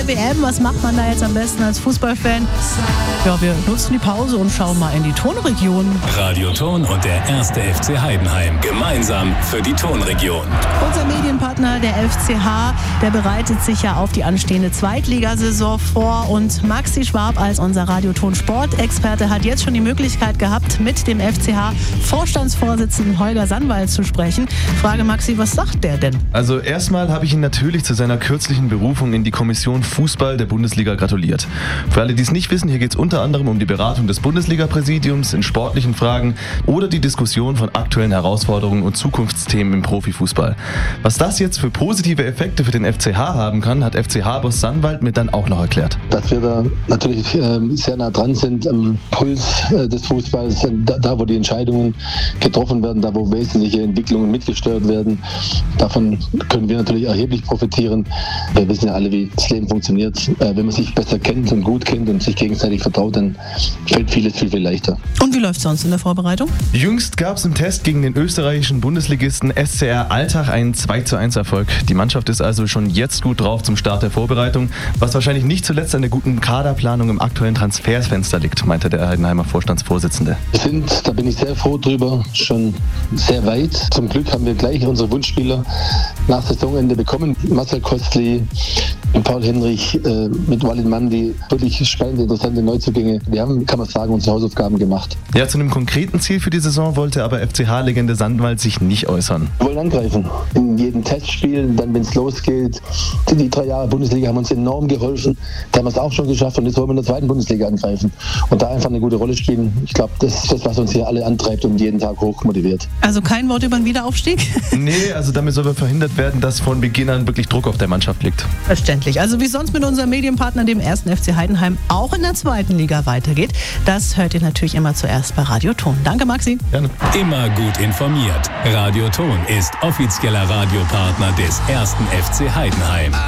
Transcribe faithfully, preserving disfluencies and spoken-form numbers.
W M. Was macht man da jetzt am besten als Fußballfan? Ja, wir nutzen die Pause und schauen mal in die Tonregion. Radio Ton und der erste F C Heidenheim. Gemeinsam für die Tonregion. Unser Medienpartner, der F C H, der bereitet sich ja auf die anstehende Zweitligasaison vor. Und Maxi Schwab als unser Radioton-Sport-Experte hat jetzt schon die Möglichkeit gehabt, mit dem F C H-Vorstandsvorsitzenden Holger Sandwald zu sprechen. Frage Maxi, was sagt der denn? Also erstmal habe ich ihn natürlich zu seiner kürzlichen Berufung in die Kommission Fußball der Bundesliga gratuliert. Für alle, die es nicht wissen, hier geht es unter anderem um die Beratung des Bundesliga-Präsidiums in sportlichen Fragen oder die Diskussion von aktuellen Herausforderungen und Zukunftsthemen im Profifußball. Was das jetzt für positive Effekte für den F C H haben kann, hat F C H-Boss Sandwald mir dann auch noch erklärt. Dass wir da natürlich äh, sehr nah dran sind am Puls äh, des Fußballs, da, da wo die Entscheidungen getroffen werden, da wo wesentliche Entwicklungen mitgesteuert werden. Davon können wir natürlich erheblich profitieren. Wir wissen ja alle, wie das Leben funktioniert. Äh, wenn man sich besser kennt und gut kennt und sich gegenseitig vertraut, dann fällt vieles viel, viel leichter. Und wie läuft es sonst in der Vorbereitung? Jüngst gab es im Test gegen den österreichischen Bundesligisten S C R Altach einen zwei zu eins Erfolg. Die Mannschaft ist also schon jetzt gut drauf zum Start der Vorbereitung, was wahrscheinlich nicht zuletzt an der guten Kaderplanung im aktuellen Transferfenster liegt, meinte der Heidenheimer Vorstandsvorsitzende. Wir sind, da bin ich sehr froh drüber, schon sehr weit. Zum Glück haben wir gleich unsere Wunschspieler nach Saisonende bekommen. Marcel Kostli, Paul Henrich, äh, mit Walid Mandi, wirklich spannende, interessante Neuzugänge. Wir haben, kann man sagen, unsere Hausaufgaben gemacht. Ja, zu einem konkreten Ziel für die Saison wollte aber F C H-Legende Sandwald sich nicht äußern. Wir wollen angreifen. In jedem Testspiel, dann wenn es losgeht. Die drei Jahre Bundesliga haben uns enorm geholfen. Da haben wir es auch schon geschafft und jetzt wollen wir in der zweiten Bundesliga angreifen. Und da einfach eine gute Rolle spielen. Ich glaube, das ist das, was uns hier alle antreibt und jeden Tag hoch motiviert. Also kein Wort über den Wiederaufstieg? Nee, also damit soll verhindert werden, dass von Beginn an wirklich Druck auf der Mannschaft liegt. Verständlich. Also wie sonst mit unserem Medienpartner, dem ersten F C Heidenheim, auch in der zweiten Liga weitergeht, das hört ihr natürlich immer zuerst bei Radio Ton. Danke, Maxi. Gerne. Immer gut informiert. Radio Ton ist offizieller Radiopartner des ersten F C Heidenheim.